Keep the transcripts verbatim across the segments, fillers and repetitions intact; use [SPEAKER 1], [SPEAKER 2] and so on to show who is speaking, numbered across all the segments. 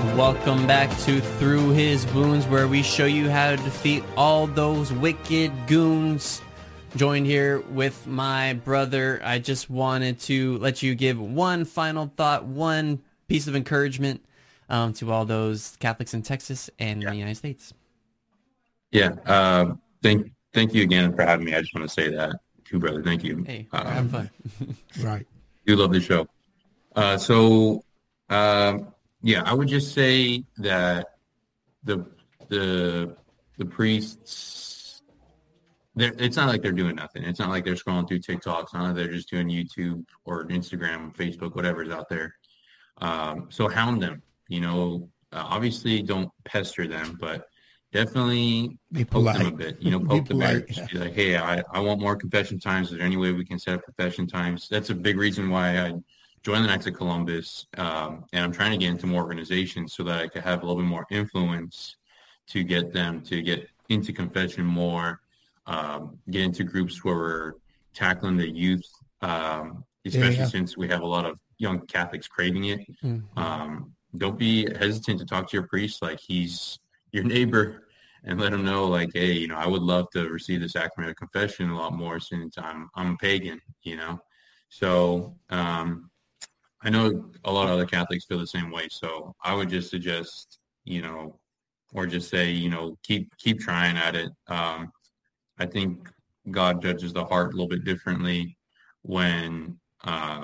[SPEAKER 1] Welcome back to Through His Wounds, where we show you how to defeat all those wicked goons. Joined here with my brother. I just wanted to let you give one final thought, one piece of encouragement um, to all those Catholics in Texas and yeah. the United States.
[SPEAKER 2] Yeah. Uh, thank thank you again for having me. I just want to say that too, brother. Thank you.
[SPEAKER 1] Hey,
[SPEAKER 2] um,
[SPEAKER 1] have fun.
[SPEAKER 3] Right.
[SPEAKER 2] You love the show. Uh, so, um, yeah, I would just say that the the the priests, they're, it's not like they're doing nothing. It's not like they're scrolling through TikTok. It's not like they're just doing YouTube or Instagram, Facebook, whatever's out there. Um, so hound them. You know, uh, obviously don't pester them, but definitely
[SPEAKER 3] Be
[SPEAKER 2] poke
[SPEAKER 3] polite.
[SPEAKER 2] them a bit. You know, poke the bear.
[SPEAKER 3] polite,
[SPEAKER 2] Just
[SPEAKER 3] yeah.
[SPEAKER 2] be like, hey, I, I want more confession times. Is there any way we can set up confession times? That's a big reason why I joined the Knights of Columbus, um, and I'm trying to get into more organizations so that I could have a little bit more influence to get them to get into confession more, um, get into groups where we're tackling the youth, um, especially
[SPEAKER 3] yeah.
[SPEAKER 2] since we have a lot of young Catholics craving it.
[SPEAKER 1] Mm-hmm.
[SPEAKER 2] Um, don't be hesitant to talk to your priest like he's your neighbor, and let him know, like, hey, you know, I would love to receive the sacrament of confession a lot more since I'm I'm a pagan, you know. So um, I know a lot of other Catholics feel the same way. So I would just suggest, you know, or just say, you know, keep keep trying at it. Um, I think God judges the heart a little bit differently when uh,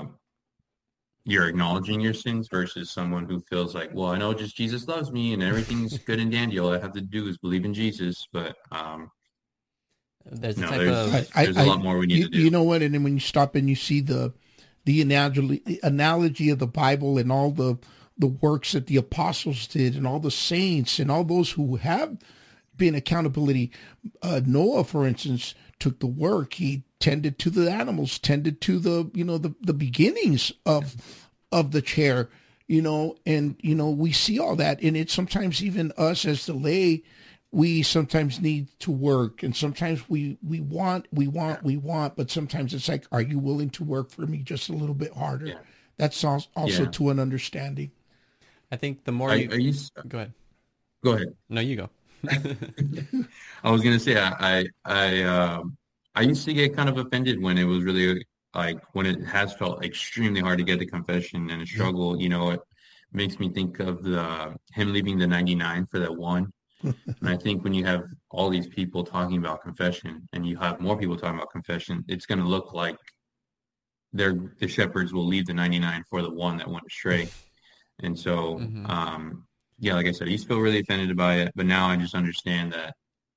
[SPEAKER 2] you're acknowledging your sins versus someone who feels like, well, I know just Jesus loves me and everything's good and dandy. All I have to do is believe in Jesus. But um,
[SPEAKER 1] There's a
[SPEAKER 2] no,
[SPEAKER 1] type
[SPEAKER 2] there's,
[SPEAKER 1] of
[SPEAKER 3] I,
[SPEAKER 2] there's
[SPEAKER 3] I,
[SPEAKER 2] a lot more we need
[SPEAKER 3] you,
[SPEAKER 2] to do.
[SPEAKER 3] You know what? And then when you stop and you see the the analogy the analogy of the Bible and all the the works that the apostles did and all the saints and all those who have been accountability. Uh, Noah, for instance, took the work. He tended to the animals, tended to the you know the the beginnings of of the chair. You know, and you know we see all that, and it's sometimes even us as the lay. We sometimes need to work, and sometimes we, we want, we want, we want, but sometimes it's like, are you willing to work for me just a little bit harder?
[SPEAKER 2] Yeah.
[SPEAKER 3] That's also
[SPEAKER 2] Yeah.
[SPEAKER 3] to an understanding.
[SPEAKER 1] I think the more
[SPEAKER 2] Are,
[SPEAKER 1] you...
[SPEAKER 2] are you
[SPEAKER 1] Go ahead.
[SPEAKER 2] Go ahead.
[SPEAKER 1] No, you go.
[SPEAKER 2] I was gonna say I I I, um, I used to get kind of offended when it was really like when it has felt extremely hard to get to confession and a struggle. You know, it makes me think of the him leaving the ninety-nine for that one. And I think when you have all these people talking about confession and you have more people talking about confession, it's going to look like they're the shepherds will leave the ninety-nine for the one that went astray. And so,
[SPEAKER 1] Mm-hmm.
[SPEAKER 2] um, yeah, like I said, I used to feel really offended by it, but now I just understand that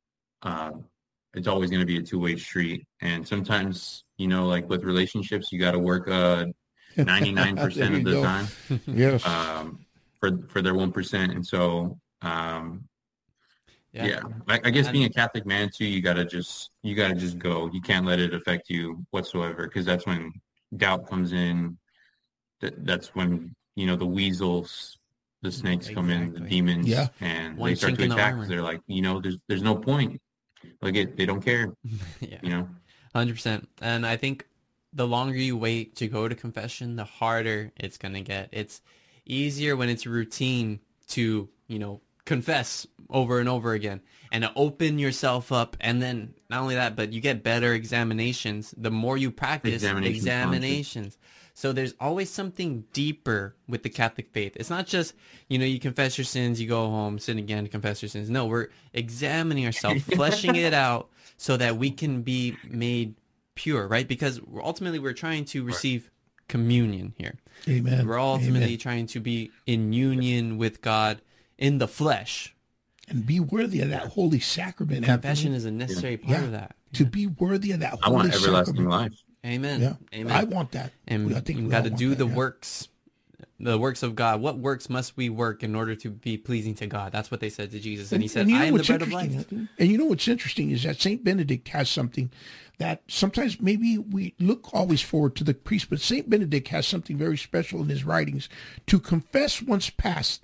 [SPEAKER 2] uh, it's always going to be a two-way street. And sometimes, you know, like with relationships, you got to work uh, ninety-nine percent of the
[SPEAKER 3] go.
[SPEAKER 2] time
[SPEAKER 3] Yes.
[SPEAKER 2] um, for for their one percent. And so, um,
[SPEAKER 1] Yeah.
[SPEAKER 2] yeah, I, I guess
[SPEAKER 1] And-
[SPEAKER 2] being a Catholic man too, you gotta just you gotta just go. You can't let it affect you whatsoever, because that's when doubt comes in. That that's when you know the weasels, the snakes come in, the
[SPEAKER 1] Exactly.
[SPEAKER 2] demons,
[SPEAKER 3] Yeah.
[SPEAKER 2] and
[SPEAKER 1] One
[SPEAKER 2] they start
[SPEAKER 1] chink
[SPEAKER 2] to
[SPEAKER 1] in the
[SPEAKER 2] attack.
[SPEAKER 1] armor.
[SPEAKER 2] 'Cause they're like, you know, there's there's no point. Like it, they don't care.
[SPEAKER 1] Yeah.
[SPEAKER 2] You know.
[SPEAKER 1] one hundred percent. And I think the longer you wait to go to confession, the harder it's going to get. It's easier when it's routine to, you know, confess over and over again and to open yourself up. And then not only that, but you get better examinations. The more you practice
[SPEAKER 2] Examination
[SPEAKER 1] examinations. So there's always something deeper with the Catholic faith. It's not just, you know, you confess your sins, you go home, sin again, confess your sins. No, we're examining ourselves, fleshing it out so that we can be made pure, right? Because we're, ultimately we're trying to receive communion here.
[SPEAKER 3] Amen.
[SPEAKER 1] We're ultimately
[SPEAKER 3] Amen.
[SPEAKER 1] trying to be in union with God in the flesh.
[SPEAKER 3] And be worthy of that holy sacrament.
[SPEAKER 1] Confession
[SPEAKER 3] Anthony.
[SPEAKER 1] is a necessary part
[SPEAKER 3] Yeah.
[SPEAKER 1] of that.
[SPEAKER 3] To be worthy of that holy
[SPEAKER 2] I want everlasting
[SPEAKER 3] sacrament.
[SPEAKER 2] life.
[SPEAKER 1] Amen.
[SPEAKER 3] Yeah.
[SPEAKER 1] Amen.
[SPEAKER 3] I want that.
[SPEAKER 1] And
[SPEAKER 3] I think
[SPEAKER 1] you
[SPEAKER 3] we
[SPEAKER 1] got
[SPEAKER 3] all
[SPEAKER 1] to
[SPEAKER 3] want
[SPEAKER 1] do
[SPEAKER 3] that,
[SPEAKER 1] the
[SPEAKER 3] yeah.
[SPEAKER 1] works, the works of God. What works must we work in order to be pleasing to God? That's what they said to Jesus. And he said,
[SPEAKER 3] you know
[SPEAKER 1] I am the
[SPEAKER 3] what's
[SPEAKER 1] bread of
[SPEAKER 3] interesting,
[SPEAKER 1] life.
[SPEAKER 3] Anthony? And you know what's interesting is that Saint Benedict has something that sometimes maybe we look always forward to the priest, but Saint Benedict has something very special in his writings to confess one's past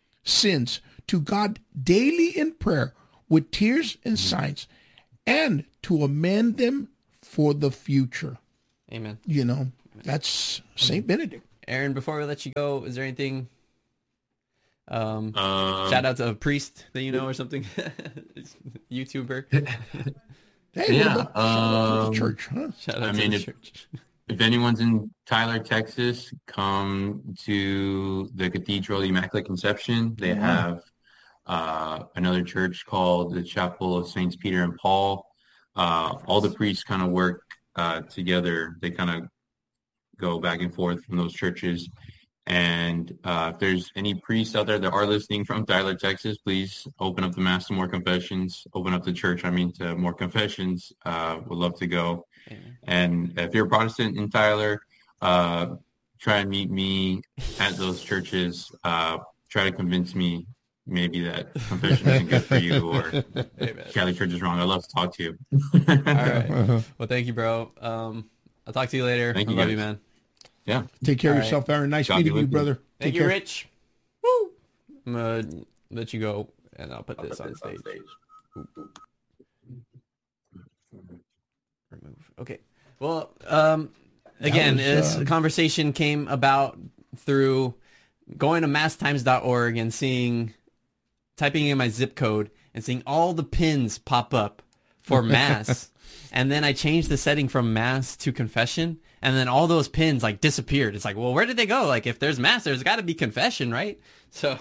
[SPEAKER 3] sins to God daily in prayer with tears and signs, and to amend them for the future.
[SPEAKER 1] Amen.
[SPEAKER 3] You know, that's Saint Benedict.
[SPEAKER 1] Aaron, before we let you go, is there anything Um,
[SPEAKER 2] Um,
[SPEAKER 1] shout out to a priest that you know or something. YouTuber.
[SPEAKER 3] Hey,
[SPEAKER 2] Yeah,
[SPEAKER 3] what about, shout out to
[SPEAKER 2] um,
[SPEAKER 3] the church, huh?
[SPEAKER 1] Shout out
[SPEAKER 2] I
[SPEAKER 1] to
[SPEAKER 2] mean,
[SPEAKER 1] the
[SPEAKER 2] if-
[SPEAKER 1] church.
[SPEAKER 2] If anyone's in Tyler, Texas, come to the Cathedral Immaculate Conception. They
[SPEAKER 3] Wow.
[SPEAKER 2] have uh, another church called the Chapel of Saints Peter and Paul. Uh, all the priests kind of work uh, together. They kind of go back and forth from those churches. And uh, if there's any priests out there that are listening from Tyler, Texas, please open up the Mass to more confessions. Open up the church, I mean, to more confessions. Uh, would love to go.
[SPEAKER 1] Amen.
[SPEAKER 2] And if you're a Protestant in Tyler, uh, try and meet me at those churches. Uh, try to convince me maybe that confession isn't good for you or
[SPEAKER 1] Amen.
[SPEAKER 2] Catholic Church is wrong. I'd love to talk to you.
[SPEAKER 1] All right. Well, thank you, bro. Um, I'll talk to you later.
[SPEAKER 2] Thank you,
[SPEAKER 1] I love
[SPEAKER 2] guys.
[SPEAKER 1] you, man.
[SPEAKER 2] Yeah.
[SPEAKER 3] Take care
[SPEAKER 1] All
[SPEAKER 3] of yourself, Aaron. Nice
[SPEAKER 2] God be
[SPEAKER 3] meeting you,
[SPEAKER 2] with you.
[SPEAKER 3] brother.
[SPEAKER 1] Thank
[SPEAKER 3] Take
[SPEAKER 1] you,
[SPEAKER 3] care.
[SPEAKER 1] Rich. Woo! I'm gonna let you go, and I'll put this on stage. Remove. Okay. Well, um, again,
[SPEAKER 3] was,
[SPEAKER 1] this
[SPEAKER 3] uh,
[SPEAKER 1] conversation came about through going to mass times dot org and seeing, typing in my zip code and seeing all the pins pop up for mass. And then I changed the setting from mass to confession. And then all those pins like disappeared. It's like, well, where did they go? Like if there's mass, there's got to be confession, right? So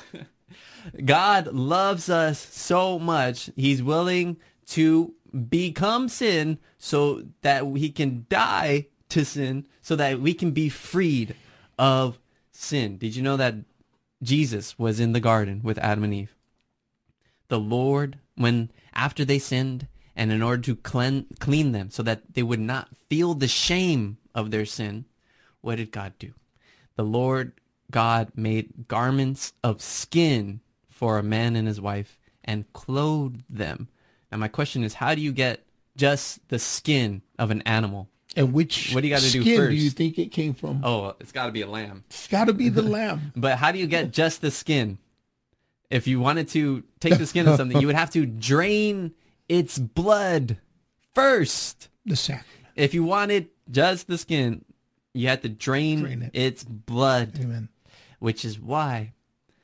[SPEAKER 1] God loves us so much. He's willing to become sin so that he can die to sin so that we can be freed of sin. Did you know that Jesus was in the garden with Adam and Eve? The Lord, when after they sinned, and in order to clean, clean them so that they would not feel the shame of their sin, what did God do? The Lord God made garments of skin for a man and his wife and clothed them. Now my question is, how do you get just the skin of an animal?
[SPEAKER 3] And which
[SPEAKER 1] What do you gotta do
[SPEAKER 3] skin
[SPEAKER 1] first?
[SPEAKER 3] do you think it came from?
[SPEAKER 1] Oh, it's got to be a lamb.
[SPEAKER 3] It's got to be the lamb.
[SPEAKER 1] But how do you get just the skin? If you wanted to take the skin of something, you would have to drain its blood first.
[SPEAKER 3] The sacrament.
[SPEAKER 1] If you wanted just the skin, you had to drain,
[SPEAKER 3] Drain it.
[SPEAKER 1] its blood,
[SPEAKER 3] Amen.
[SPEAKER 1] which is why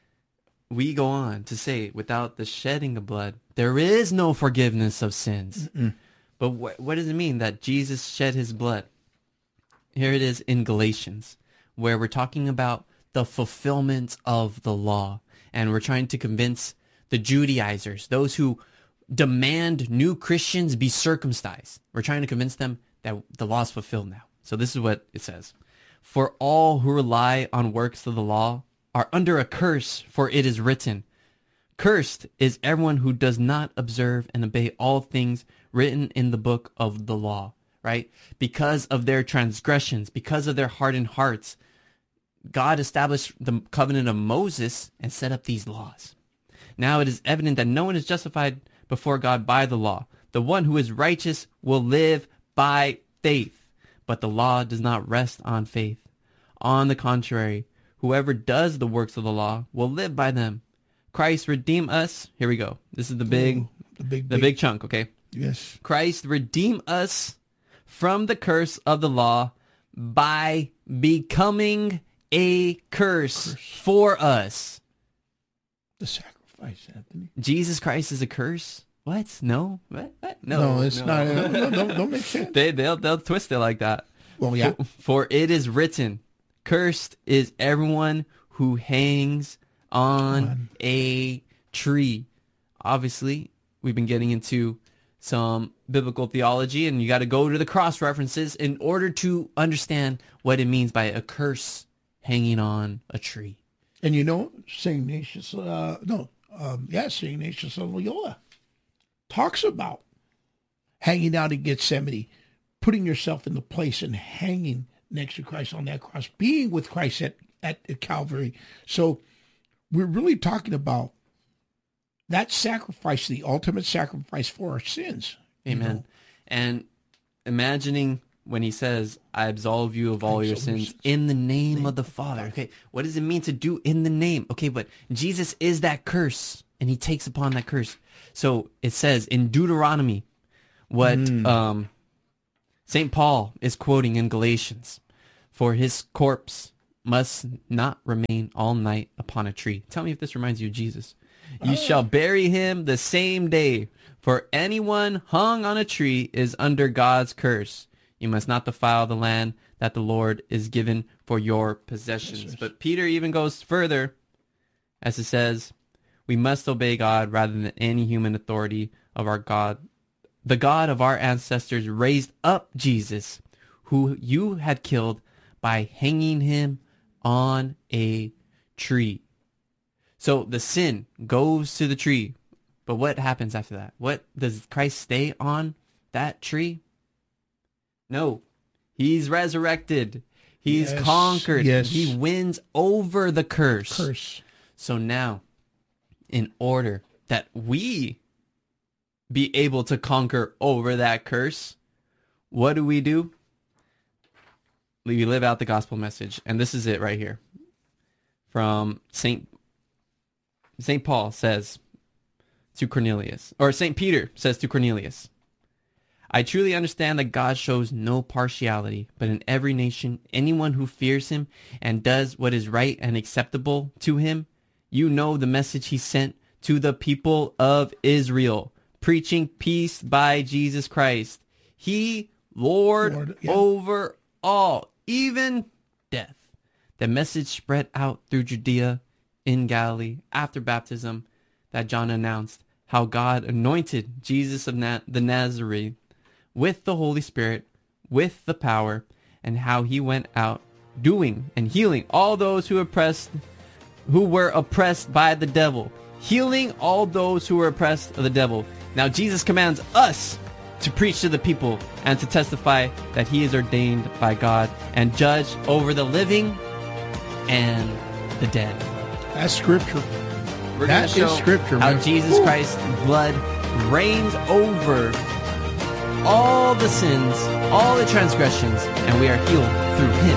[SPEAKER 1] we go on to say, without the shedding of blood, there is no forgiveness of sins.
[SPEAKER 3] Mm-mm.
[SPEAKER 1] But wh- what does it mean that Jesus shed his blood? Here it is in Galatians, where we're talking about the fulfillment of the law. And we're trying to convince the Judaizers, those who demand new Christians be circumcised. We're trying to convince them that the law is fulfilled now. So this is what it says. For all who rely on works of the law are under a curse, for it is written, cursed is everyone who does not observe and obey all things written in the book of the law, right? Because of their transgressions, because of their hardened hearts, God established the covenant of Moses and set up these laws. Now it is evident that no one is justified before God by the law. The one who is righteous will live by faith, but the law does not rest on faith. On the contrary, whoever does the works of the law will live by them. Christ redeemed us. Here we go. This is the big,
[SPEAKER 3] Ooh, the big,
[SPEAKER 1] the
[SPEAKER 3] big,
[SPEAKER 1] big chunk, okay?
[SPEAKER 3] Yes.
[SPEAKER 1] Christ redeemed us from the curse of the law by becoming a curse,
[SPEAKER 3] Curse.
[SPEAKER 1] for us.
[SPEAKER 3] The sacrifice, Anthony.
[SPEAKER 1] Jesus Christ is a curse? What? No? What? What? No,
[SPEAKER 3] No, it's not. No, no, don't, don't make sense.
[SPEAKER 1] they, they'll, they'll twist it like that.
[SPEAKER 3] Well, yeah.
[SPEAKER 1] For, for it is written, cursed is everyone who hangs on
[SPEAKER 3] On.
[SPEAKER 1] a tree. Obviously, we've been getting into some biblical theology, and you got to go to the cross references in order to understand what it means by a curse hanging on a tree.
[SPEAKER 3] And you know, Saint Ignatius, uh, no, um, yeah, Saint Ignatius of Loyola talks about hanging out in Gethsemane, putting yourself in the place and hanging next to Christ on that cross, being with Christ at, at, at Calvary. So we're really talking about that sacrifice, the ultimate sacrifice for our sins. you
[SPEAKER 1] Amen.
[SPEAKER 3] know.
[SPEAKER 1] And imagining when he says, I absolve you of all
[SPEAKER 3] I
[SPEAKER 1] your
[SPEAKER 3] absolve your
[SPEAKER 1] sins
[SPEAKER 3] sins.
[SPEAKER 1] in the name
[SPEAKER 3] Name
[SPEAKER 1] of the
[SPEAKER 3] of the
[SPEAKER 1] Father.
[SPEAKER 3] Father.
[SPEAKER 1] Okay, what does it mean to do in the name? Okay, but Jesus is that curse, and he takes upon that curse. So it says in Deuteronomy, what
[SPEAKER 3] Mm.
[SPEAKER 1] um, Saint Paul is quoting in Galatians, for his corpse must not remain all night upon a tree. Tell me if this reminds you of Jesus. You shall bury him the same day. For anyone hung on a tree is under God's curse. You must not defile the land that the Lord is given for your possessions. Yes, but Peter even goes further, as it says, we must obey God rather than any human authority of our God. The God of our ancestors raised up Jesus, who you had killed by hanging him on a tree. So the sin goes to the tree. But what happens after that? What does Christ stay on that tree? No. He's resurrected. He's yes, conquered.
[SPEAKER 3] Yes.
[SPEAKER 1] He wins over the curse.
[SPEAKER 3] Curse.
[SPEAKER 1] So now, in order that we be able to conquer over that curse, what do we do? We live out the gospel message. And this is it right here. From Saint Saint Paul says to Cornelius, or Saint Peter says to Cornelius, I truly understand that God shows no partiality, but in every nation, anyone who fears him and does what is right and acceptable to him, you know the message he sent to the people of Israel, preaching peace by Jesus Christ. He, Lord, Lord yeah. over all, even death. The message spread out through Judea, in Galilee, after baptism, that John announced how God anointed Jesus of Na- the Nazarene with the Holy Spirit, with the power, and how he went out doing and healing all those who oppressed, who were oppressed by the devil, healing all those who were oppressed of the devil. Now Jesus commands us to preach to the people and to testify that he is ordained by God and judge over the living and the dead.
[SPEAKER 3] That's scripture.
[SPEAKER 1] We're
[SPEAKER 3] that
[SPEAKER 1] show
[SPEAKER 3] is scripture.
[SPEAKER 1] How
[SPEAKER 3] man.
[SPEAKER 1] Jesus
[SPEAKER 3] Woo.
[SPEAKER 1] Christ's blood reigns over all the sins, all the transgressions, and we are healed through him.